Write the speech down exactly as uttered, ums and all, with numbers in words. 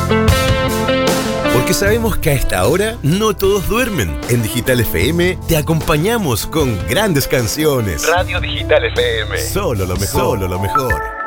Porque sabemos que a esta hora no todos duermen. En Digital F M te acompañamos con grandes canciones. Radio Digital F M. Solo lo mejor. Solo lo mejor.